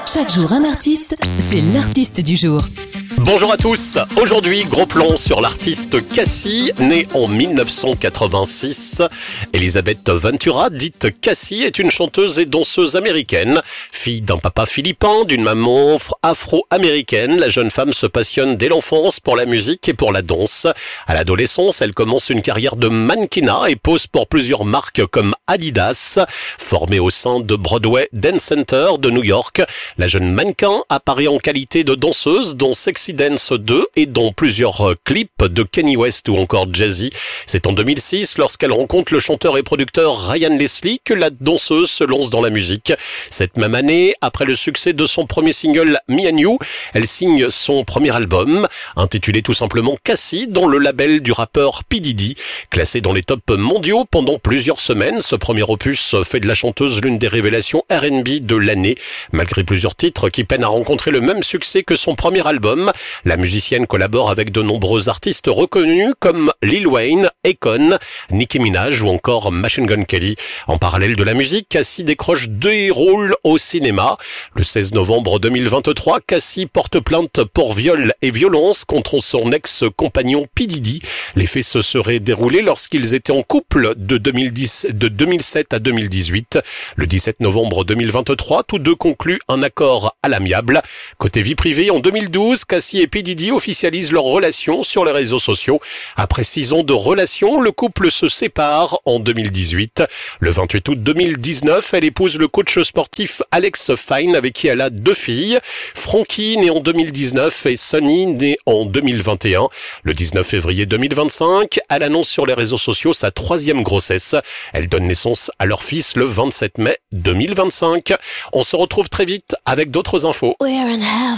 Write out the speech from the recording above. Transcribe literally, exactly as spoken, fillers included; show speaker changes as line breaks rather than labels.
Chaque jour un artiste, c'est l'artiste du jour.
Bonjour à tous, aujourd'hui gros plan sur l'artiste Cassie, née en mille neuf cent quatre-vingt-six. Elisabeth Ventura, dite Cassie, est une chanteuse et danseuse américaine. Fille d'un papa philippin, d'une maman afro-américaine, la jeune femme se passionne dès l'enfance pour la musique et pour la danse. À l'adolescence, elle commence une carrière de mannequinat et pose pour plusieurs marques comme Adidas. Formée au sein de Broadway Dance Center de New York, la jeune mannequin apparaît en qualité de danseuse dans Sexy Dance deux et dans plusieurs clips de Kanye West ou encore Jay-Z. C'est en deux mille six, lorsqu'elle rencontre le chanteur et producteur Ryan Leslie, que la danseuse se lance dans la musique. Cette même année, après le succès de son premier single Me and You, elle signe son premier album, intitulé tout simplement Cassie, dans le label du rappeur P. Diddy. Classé dans les tops mondiaux pendant plusieurs semaines, ce premier opus fait de la chanteuse l'une des révélations R and B de l'année. Malgré plusieurs titres qui peinent à rencontrer le même succès que son premier album, la musicienne collabore avec de nombreux artistes reconnus comme Lil Wayne, Akon, Nicki Minaj ou encore Machine Gun Kelly. En parallèle de la musique, Cassie décroche deux rôles au cinéma. Le seize novembre deux mille vingt-trois, Cassie porte plainte pour viol et violence contre son ex-compagnon P. Diddy. Les faits se seraient déroulés lorsqu'ils étaient en couple de, deux mille dix, de deux mille sept à deux mille dix-huit. Le dix-sept novembre deux mille vingt-trois, tous deux concluent un accord à l'amiable. Côté vie privée, en deux mille douze, Cassie et P. Diddy officialisent leur relation sur les réseaux sociaux. Après six ans de relation, le couple se sépare en deux mille dix-huit. Le vingt-huit août deux mille dix-neuf, elle épouse le coach sportif Alex Fine, avec qui elle a deux filles, Frankie, née en deux mille dix-neuf, et Sunny, née en deux mille vingt et un. Le dix-neuf février deux mille vingt-cinq, elle annonce sur les réseaux sociaux sa troisième grossesse. Elle donne naissance à leur fils le vingt-sept mai deux mille vingt-cinq. On se retrouve très vite avec d'autres infos.
We're in heaven.